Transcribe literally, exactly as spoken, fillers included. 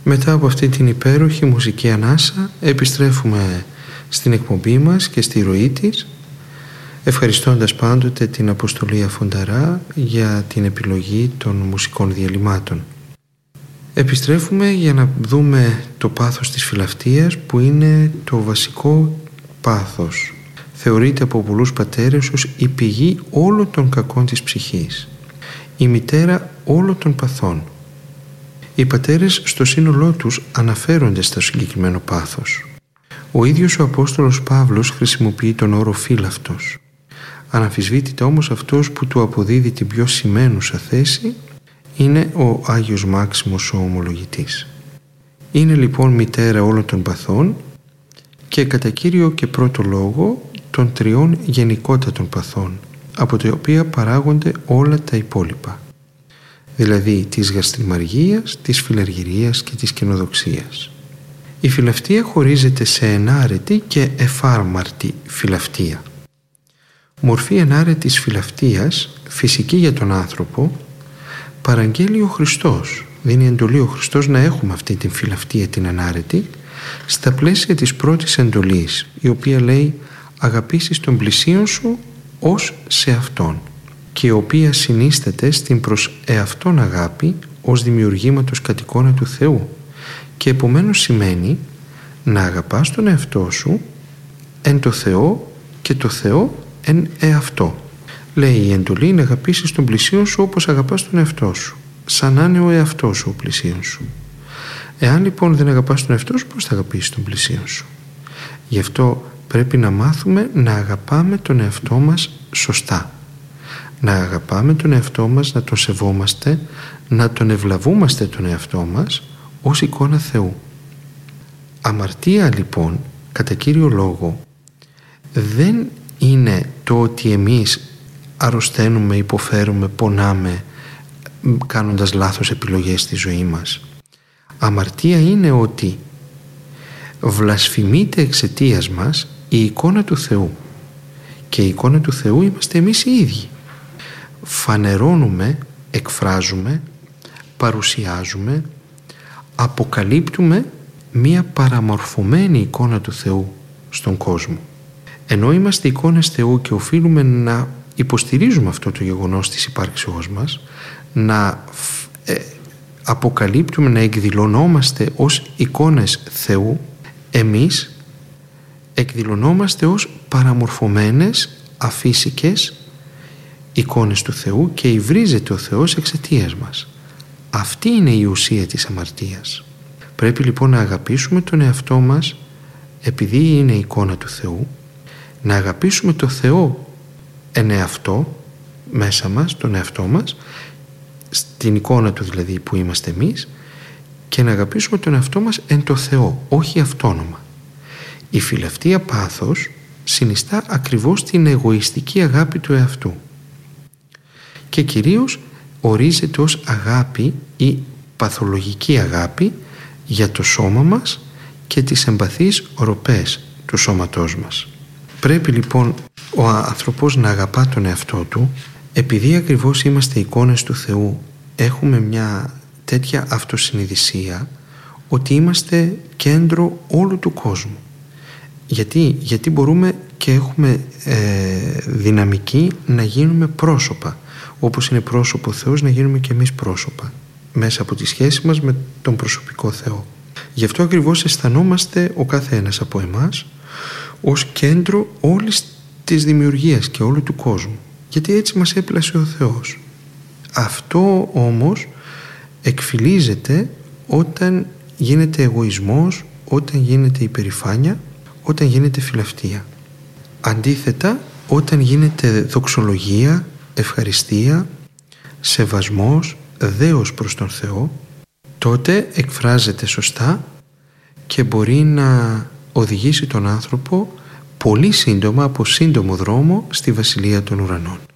Μετά από αυτή την υπέροχη μουσική ανάσα επιστρέφουμε στην εκπομπή μας και στη ροή της, ευχαριστώντας πάντοτε την Αποστολή Αφονταρά για την επιλογή των μουσικών διαλυμάτων. Επιστρέφουμε για να δούμε το πάθος της φιλαυτίας, που είναι το βασικό πάθος. Θεωρείται από πολλούς πατέρες ως η πηγή όλων των κακών της ψυχής, η μητέρα όλων των παθών. Οι πατέρες στο σύνολό τους αναφέρονται στο συγκεκριμένο πάθος. Ο ίδιος ο Απόστολος Παύλος χρησιμοποιεί τον όρο φύλαυτος. Αναμφισβήτητα όμως αυτός που του αποδίδει την πιο σημαίνουσα θέση είναι ο Άγιος Μάξιμος ο Ομολογητής. Είναι λοιπόν μητέρα όλων των παθών και κατά κύριο και πρώτο λόγο των τριών γενικότατων παθών, από τα οποία παράγονται όλα τα υπόλοιπα, δηλαδή της γαστριμαργίας, της φιλαργυρίας και της καινοδοξίας. Η φιλαυτία χωρίζεται σε ενάρετη και εφάρμαρτη φιλαυτία. Μορφή ενάρετης φιλαυτίας, φυσική για τον άνθρωπο, παραγγέλει ο Χριστός. Δίνει εντολή ο Χριστός να έχουμε αυτή την φιλαυτία την ενάρετη στα πλαίσια της πρώτης εντολής, η οποία λέει «αγαπήσεις τον πλησίον σου ως σε αυτόν», και η οποία συνίσταται στην προς εαυτόν αγάπη ως δημιουργήματος κατ' εικόνα του Θεού, και επομένως σημαίνει να αγαπάς τον εαυτό σου εν το Θεό και το Θεό εν εαυτό. Λέει η εντολή να αγαπήσεις τον πλησίον σου όπως αγαπάς τον εαυτό σου, σαν να είναι ο εαυτός σου ο πλησίον σου. Εάν λοιπόν δεν αγαπάς τον εαυτό σου, πώς θα αγαπήσεις τον πλησίον σου? Γι' αυτό πρέπει να μάθουμε να αγαπάμε τον εαυτό μας σωστά. Να αγαπάμε τον εαυτό μας, να τον σεβόμαστε, να τον ευλαβούμαστε τον εαυτό μας ως εικόνα Θεού. Αμαρτία λοιπόν, κατά κύριο λόγο, δεν είναι το ότι εμείς αρρωσταίνουμε, υποφέρουμε, πονάμε κάνοντας λάθος επιλογές στη ζωή μας. Αμαρτία είναι ότι βλασφημείται εξαιτίας μας η εικόνα του Θεού, και η εικόνα του Θεού είμαστε εμείς οι ίδιοι. Φανερώνουμε, εκφράζουμε, παρουσιάζουμε, αποκαλύπτουμε μία παραμορφωμένη εικόνα του Θεού στον κόσμο. Ενώ είμαστε εικόνες Θεού και οφείλουμε να υποστηρίζουμε αυτό το γεγονός της υπάρξεώς μας, να ε, αποκαλύπτουμε, να εκδηλωνόμαστε ως εικόνες Θεού, εμείς εκδηλωνόμαστε ως παραμορφωμένες αφύσικες εικόνες του Θεού και υβρίζεται ο Θεός εξαιτίας μας. Αυτή είναι η ουσία της αμαρτίας. Πρέπει λοιπόν να αγαπήσουμε τον εαυτό μας επειδή είναι η εικόνα του Θεού, να αγαπήσουμε το Θεό εν εαυτό, μέσα μας, τον εαυτό μας, στην εικόνα του δηλαδή που είμαστε εμείς, και να αγαπήσουμε τον εαυτό μας εν το Θεό, όχι αυτόνομα. Η φιλαυτία πάθος συνιστά ακριβώς την εγωιστική αγάπη του εαυτού και κυρίως ορίζεται ως αγάπη ή παθολογική αγάπη για το σώμα μας και τις εμπαθείς ροπές του σώματός μας. Πρέπει λοιπόν ο άνθρωπος να αγαπά τον εαυτό του, επειδή ακριβώς είμαστε εικόνες του Θεού, έχουμε μια τέτοια αυτοσυνειδησία ότι είμαστε κέντρο όλου του κόσμου. Γιατί, Γιατί μπορούμε και έχουμε ε, δυναμική να γίνουμε πρόσωπα, όπως είναι πρόσωπο ο Θεός, να γίνουμε και εμείς πρόσωπα μέσα από τη σχέση μας με τον προσωπικό Θεό. Γι' αυτό ακριβώς αισθανόμαστε ο κάθε ένας από εμάς ως κέντρο όλης της δημιουργίας και όλου του κόσμου, γιατί έτσι μας έπλασε ο Θεός. Αυτό όμως εκφυλίζεται όταν γίνεται εγωισμός, όταν γίνεται υπερηφάνεια, όταν γίνεται φιλαυτία. Αντίθετα, όταν γίνεται δοξολογία, ευχαριστία, σεβασμός, δέος προς τον Θεό, τότε εκφράζεται σωστά και μπορεί να οδηγήσει τον άνθρωπο πολύ σύντομα, από σύντομο δρόμο, στη Βασιλεία των Ουρανών.